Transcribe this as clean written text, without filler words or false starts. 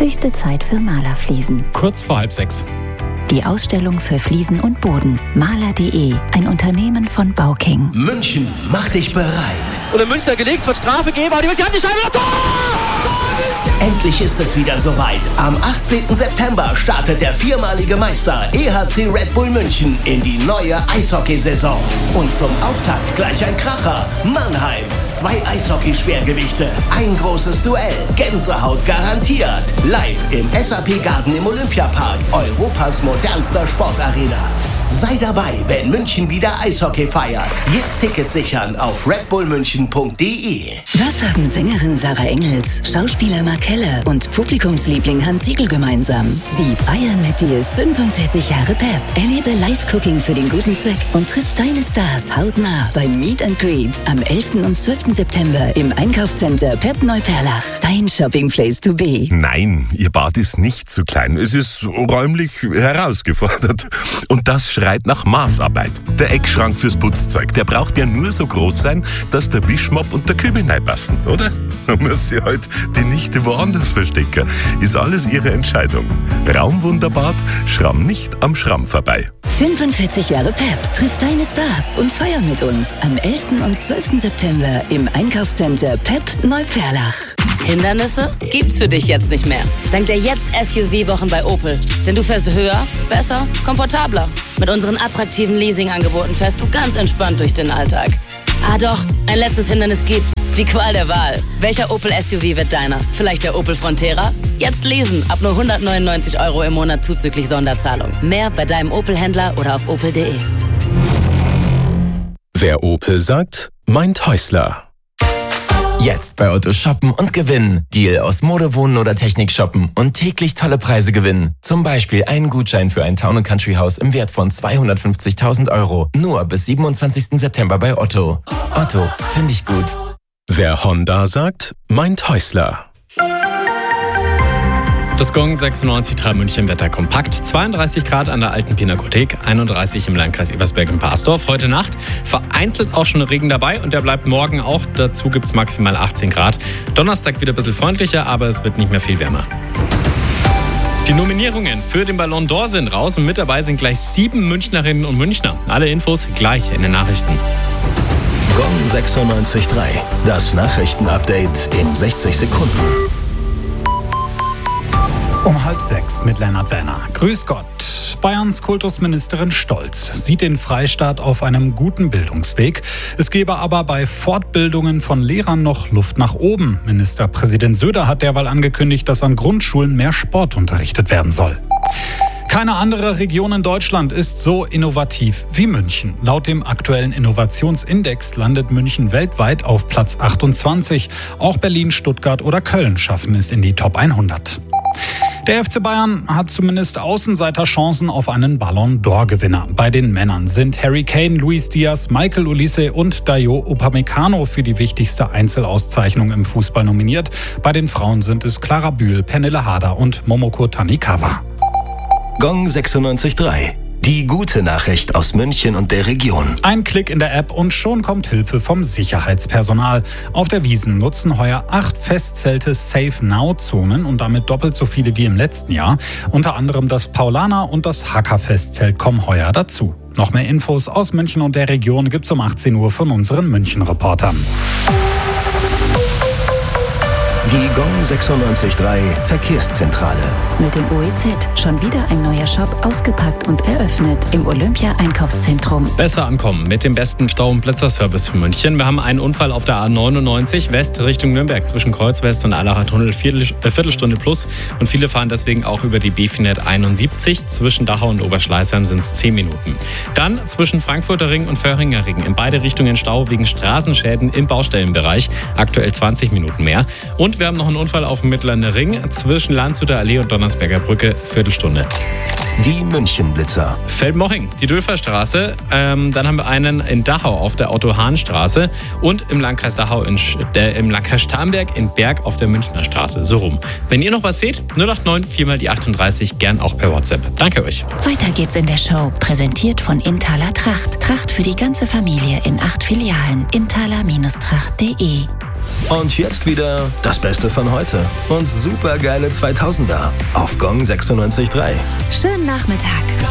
Höchste Zeit für Malerfliesen. Kurz vor 5:30. Die Ausstellung für Fliesen und Boden. Maler.de, ein Unternehmen von Bauking. München, mach dich bereit. Und der Münchner gelegt, es wird Strafe geben, aber die haben die Scheibe. Tor! Endlich ist es wieder soweit. Am 18. September startet der viermalige Meister EHC Red Bull München in die neue Eishockeysaison. Und zum Auftakt gleich ein Kracher. Mannheim. 2 Eishockey-Schwergewichte. Ein großes Duell. Gänsehaut garantiert. Live im SAP Garden im Olympiapark. Europas modernster Sportarena. Sei dabei, wenn München wieder Eishockey feiert. Jetzt Tickets sichern auf redbullmünchen.de. Was haben Sängerin Sarah Engels, Schauspieler Mark Keller und Publikumsliebling Hans Siegel gemeinsam? Sie feiern mit dir 45 Jahre Pep. Erlebe Live-Cooking für den guten Zweck und triff deine Stars hautnah beim Meet and Greet am 11. und 12. September im Einkaufscenter Pep Neuperlach. Dein Shopping-Place to be. Nein, Ihr Bad ist nicht zu klein. Es ist räumlich herausgefordert. Und das schreit nach Maßarbeit. Der Eckschrank fürs Putzzeug, der braucht ja nur so groß sein, dass der Wischmopp und der Kübel reinpassen, oder? Da muss sie halt die Nichte woanders verstecken. Ist alles ihre Entscheidung. Raumwunderbad, schramm nicht am Schramm vorbei. 45 Jahre Pep. Triff deine Stars und feier mit uns am 11. und 12. September im Einkaufscenter Pep Neuperlach. Hindernisse gibt's für dich jetzt nicht mehr. Dank der jetzt SUV-Wochen bei Opel. Denn du fährst höher, besser, komfortabler. Mit unseren attraktiven Leasing-Angeboten fährst du ganz entspannt durch den Alltag. Ah doch, ein letztes Hindernis gibt's. Die Qual der Wahl. Welcher Opel SUV wird deiner? Vielleicht der Opel Frontera? Jetzt leasen. Ab nur 199 € im Monat zuzüglich Sonderzahlung. Mehr bei deinem Opel-Händler oder auf opel.de. Wer Opel sagt, meint Häusler. Jetzt bei Otto shoppen und gewinnen. Deal aus Mode, Wohnen oder Technik shoppen und täglich tolle Preise gewinnen. Zum Beispiel einen Gutschein für ein Town & Country Haus im Wert von 250.000 €. Nur bis 27. September bei Otto. Otto, finde ich gut. Wer Honda sagt, meint Häusler. Das Gong 96,3 München Wetter kompakt. 32 Grad an der Alten Pinakothek, 31 im Landkreis Ebersberg in Parsdorf. Heute Nacht vereinzelt auch schon Regen dabei und der bleibt morgen auch. Dazu gibt es maximal 18 Grad. Donnerstag wieder ein bisschen freundlicher, aber es wird nicht mehr viel wärmer. Die Nominierungen für den Ballon d'Or sind raus und mit dabei sind gleich 7 Münchnerinnen und Münchner. Alle Infos gleich in den Nachrichten. Gong 96,3. Das Nachrichtenupdate in 60 Sekunden. Um 5:30 mit Lennart Werner. Grüß Gott. Bayerns Kultusministerin Stolz sieht den Freistaat auf einem guten Bildungsweg. Es gebe aber bei Fortbildungen von Lehrern noch Luft nach oben. Ministerpräsident Söder hat derweil angekündigt, dass an Grundschulen mehr Sport unterrichtet werden soll. Keine andere Region in Deutschland ist so innovativ wie München. Laut dem aktuellen Innovationsindex landet München weltweit auf Platz 28. Auch Berlin, Stuttgart oder Köln schaffen es in die Top 100. Der FC Bayern hat zumindest Außenseiterchancen auf einen Ballon d'Or-Gewinner. Bei den Männern sind Harry Kane, Luis Diaz, Michael Olise und Dayot Upamecano für die wichtigste Einzelauszeichnung im Fußball nominiert. Bei den Frauen sind es Clara Bühl, Pernille Harder und Momoko Tanikawa. Gong 96,3. Die gute Nachricht aus München und der Region. Ein Klick in der App und schon kommt Hilfe vom Sicherheitspersonal. Auf der Wiesn nutzen heuer 8 Festzelte Safe-Now-Zonen und damit doppelt so viele wie im letzten Jahr. Unter anderem das Paulaner und das Hacker-Festzelt kommen heuer dazu. Noch mehr Infos aus München und der Region gibt's um 18 Uhr von unseren München-Reportern. Die Gong 96,3 Verkehrszentrale. Mit dem OEZ schon wieder ein neuer Shop ausgepackt und eröffnet im Olympia-Einkaufszentrum. Besser ankommen mit dem besten Stau- und Blitzerservice für München. Wir haben einen Unfall auf der A99 West Richtung Nürnberg zwischen Kreuz West und Allacher Tunnel, Viertelstunde plus. Und viele fahren deswegen auch über die B-Finet 71. Zwischen Dachau und Oberschleißheim sind es 10 Minuten. Dann zwischen Frankfurter Ring und Föhringer Ring in beide Richtungen Stau wegen Straßenschäden im Baustellenbereich. Aktuell 20 Minuten mehr. Und wir haben noch einen Unfall auf dem Mittleren Ring zwischen Landshuter Allee und Donnersberger Brücke, Viertelstunde. Die München-Blitzer. Feldmoching, die Dülferstraße. Dann haben wir einen in Dachau auf der Otto-Hahn-Straße und im Landkreis Dachau im Landkreis Starnberg in Berg auf der Münchner Straße. So rum. Wenn ihr noch was seht, 089 4 mal die 38, gern auch per WhatsApp. Danke euch. Weiter geht's in der Show. Präsentiert von Inthaler Tracht. Tracht für die ganze Familie in 8 Filialen. Inthaler-Tracht.de Und jetzt wieder das Beste von heute und supergeile 2000er auf Gong 96.3. Schönen Nachmittag.